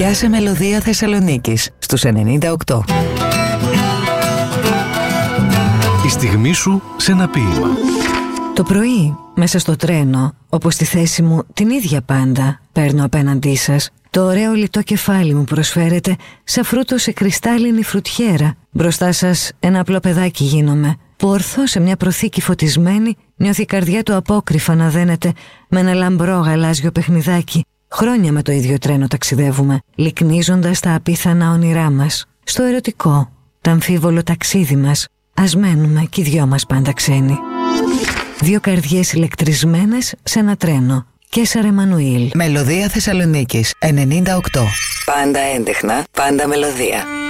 Πιάσε μελωδία Θεσσαλονίκης στους 98. Η στιγμή σου σε ένα ποίημα. Το πρωί, μέσα στο τρένο, όπως στη θέση μου την ίδια πάντα, παίρνω απέναντί σας το ωραίο λιτό κεφάλι μου προσφέρεται σαν φρούτο σε κρυστάλλινη φρουτιέρα. Μπροστά σας ένα απλό παιδάκι γίνομαι, που ορθώ σε μια προθήκη φωτισμένη νιώθει η καρδιά του απόκρυφα να δένεται με ένα λαμπρό γαλάζιο παιχνιδάκι. Χρόνια με το ίδιο τρένο ταξιδεύουμε, λυκνίζοντας τα απίθανα όνειρά μας. Στο ερωτικό, το αμφίβολο ταξίδι μας, ας μένουμε κι οι δυο μας πάντα ξένοι. Δύο καρδιές ηλεκτρισμένες σε ένα τρένο. Κέσσαρ Εμμανουήλ. Μελωδία Θεσσαλονίκης 98. Πάντα έντεχνα, πάντα μελωδία.